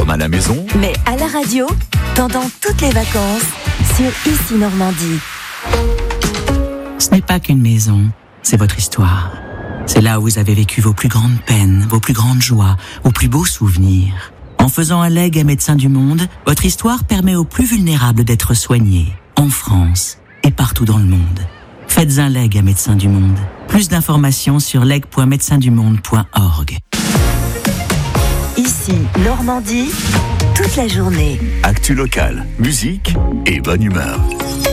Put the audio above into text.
comme à la maison, mais à la radio, pendant toutes les vacances, sur Ici Normandie. Ce n'est pas qu'une maison, c'est votre histoire. C'est là où vous avez vécu vos plus grandes peines, vos plus grandes joies, vos plus beaux souvenirs. En faisant un legs à Médecins du Monde, votre histoire permet aux plus vulnérables d'être soignés, en France et partout dans le monde. Faites un legs à Médecins du Monde. Plus d'informations sur leg.médecindumonde.org. Ici, Normandie, toute la journée. actu locale, musique et bonne humeur.